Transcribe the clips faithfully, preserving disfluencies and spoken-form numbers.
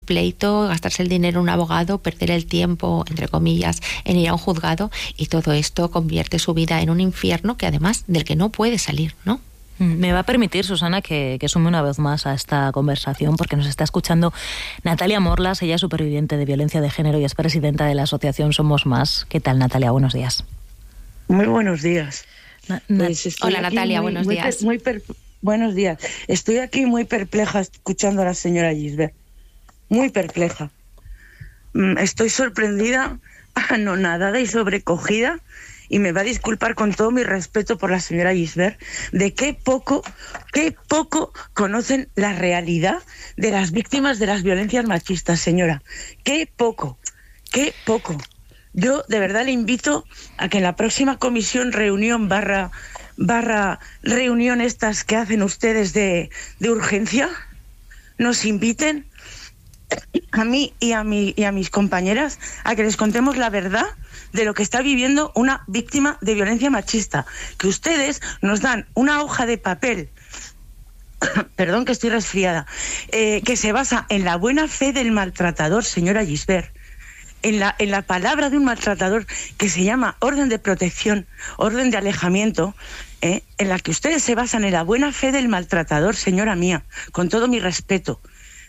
pleito, gastarse el dinero en un abogado, perder el tiempo, entre comillas, en ir a un juzgado, y todo esto convierte su vida en un infierno que además del que no puede salir, ¿no? Me va a permitir, Susana, que, que sume una vez más a esta conversación, porque nos está escuchando Natalia Morlas. Ella es superviviente de violencia de género y es presidenta de la asociación Somos Más. ¿Qué tal, Natalia? Buenos días. Muy buenos días. Na- na- Pues Hola, Natalia, muy, buenos muy días. per- muy per- buenos días. Estoy aquí muy perpleja escuchando a la señora Gisbert. Muy perpleja. Mm, Estoy sorprendida, anonadada y sobrecogida, y me va a disculpar con todo mi respeto por la señora Gisbert, de qué poco, qué poco conocen la realidad de las víctimas de las violencias machistas, señora. Qué poco, qué poco. Yo de verdad le invito a que en la próxima comisión, reunión, barra, barra reunión estas que hacen ustedes de, de urgencia, nos inviten a mí y a, mi, y a mis compañeras a que les contemos la verdad de lo que está viviendo una víctima de violencia machista. Que ustedes nos dan una hoja de papel, perdón que estoy resfriada, eh, que se basa en la buena fe del maltratador, señora Gisbert, en la, en la palabra de un maltratador que se llama orden de protección, orden de alejamiento, eh, en la que ustedes se basan en la buena fe del maltratador, señora mía, con todo mi respeto,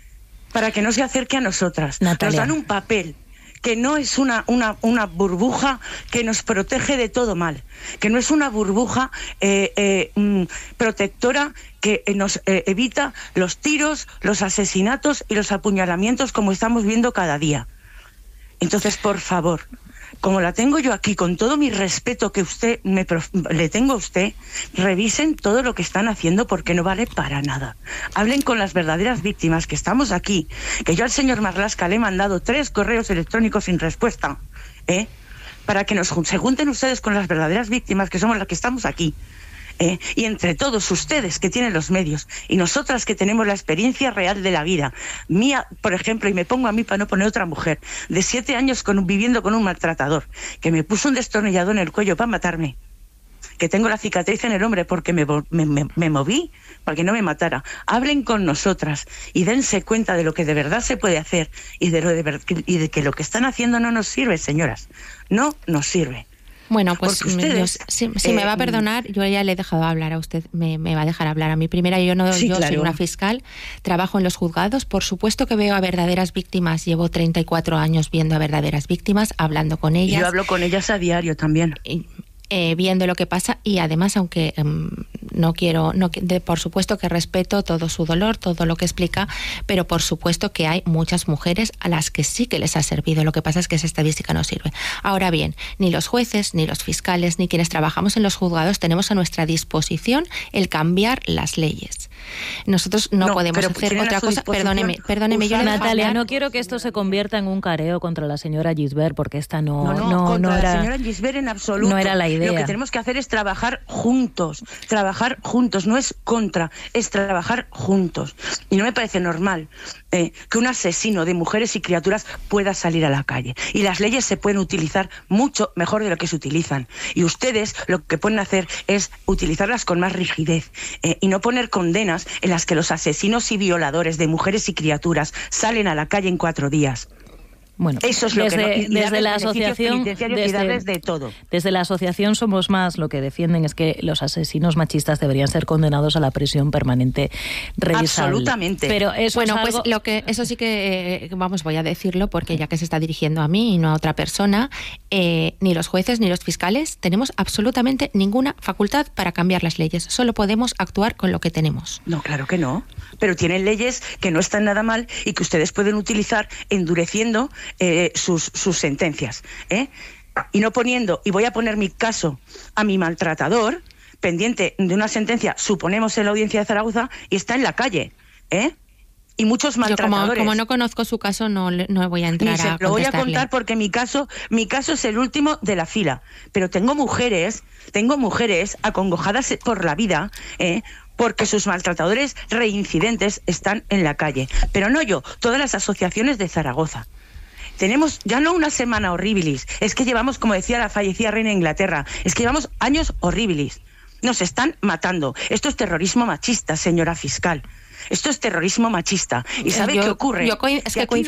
para que no se acerque a nosotras. Natalia. Nos dan un papel que no es una, una, una burbuja que nos protege de todo mal, que no es una burbuja eh, eh, mm, protectora que eh, nos eh, evita los tiros, los asesinatos y los apuñalamientos como estamos viendo cada día. Entonces, por favor, como la tengo yo aquí, con todo mi respeto que usted me prof- le tengo a usted, revisen todo lo que están haciendo porque no vale para nada. Hablen con las verdaderas víctimas, que estamos aquí, que yo al señor Marlaska le he mandado tres correos electrónicos sin respuesta, ¿eh? Para que nos jun- se junten ustedes con las verdaderas víctimas, que somos las que estamos aquí. ¿Eh? Y entre todos ustedes que tienen los medios y nosotras que tenemos la experiencia real de la vida, mía, por ejemplo, y me pongo a mí para no poner otra mujer, de siete años con, viviendo con un maltratador, que me puso un destornillador en el cuello para matarme, que tengo la cicatriz en el hombro porque me, me, me, me moví para que no me matara. Hablen con nosotras y dense cuenta de lo que de verdad se puede hacer y de, lo de, ver, y de que lo que están haciendo no nos sirve, señoras, no nos sirve. Bueno, pues Porque ustedes, yo- si, si eh, me va a perdonar, yo ya le he dejado hablar a usted, me, me va a dejar hablar a mí. Primera, yo no Sí, yo claro. soy una fiscal, trabajo en los juzgados, por supuesto que veo a verdaderas víctimas, llevo treinta y cuatro años viendo a verdaderas víctimas, hablando con ellas. Yo hablo con ellas a diario también. Y, eh, viendo lo que pasa, y además, aunque um, no quiero, no, de, por supuesto que respeto todo su dolor, todo lo que explica, pero por supuesto que hay muchas mujeres a las que sí que les ha servido. Lo que pasa es que esa estadística no sirve. Ahora bien, ni los jueces, ni los fiscales, ni quienes trabajamos en los juzgados tenemos a nuestra disposición el cambiar las leyes. Nosotros no, No, podemos pero hacer tienen a otra su cosa. disposición Perdóneme, perdóneme, yo le dejo Natalia, hablar. no quiero que esto se convierta en un careo contra la señora Gisbert, porque esta no, No, no, no, contra no era... la señora Gisbert en absoluto. no era la idea. Lo que tenemos que hacer es trabajar juntos, trabajar juntos, no es contra, es trabajar juntos. Y no me parece normal eh, que un asesino de mujeres y criaturas pueda salir a la calle. Y las leyes se pueden utilizar mucho mejor de lo que se utilizan. Y ustedes lo que pueden hacer es utilizarlas con más rigidez eh, y no poner condenas en las que los asesinos y violadores de mujeres y criaturas salen a la calle en cuatro días. Bueno, Eso es lo desde, que no, y- y desde darles la beneficios asociación, penitenciarios y desde, darles de todo. desde la asociación Somos Más, lo que defienden es que los asesinos machistas deberían ser condenados a la prisión permanente revisable. Absolutamente. Pero eso Bueno, es pues algo... lo que eso sí que eh, vamos voy a decirlo porque ya que se está dirigiendo a mí y no a otra persona, eh, ni los jueces ni los fiscales tenemos absolutamente ninguna facultad para cambiar las leyes. Solo podemos actuar con lo que tenemos. No, claro que no. Pero tienen leyes que no están nada mal y que ustedes pueden utilizar endureciendo eh, sus, sus sentencias, ¿eh? Y no poniendo, y voy a poner mi caso, a mi maltratador, pendiente de una sentencia, suponemos en la audiencia de Zaragoza, y está en la calle, ¿eh? Y muchos Yo como, maltratadores. como no conozco su caso no, le- no voy a entrar Ni se a lo voy a contestarle. contar porque mi caso, mi caso es el último de la fila. Pero tengo mujeres, tengo mujeres acongojadas por la vida, ¿eh? Porque sus maltratadores reincidentes están en la calle. Pero no yo, todas las asociaciones de Zaragoza. Tenemos ya no una semana horribilis, es que llevamos, como decía la fallecida reina de Inglaterra, es que llevamos años horribilis. Nos están matando. Esto es terrorismo machista, señora fiscal. Esto es terrorismo machista. ¿Y sabe Yo- qué ocurre? yo coin- es que aquí coincido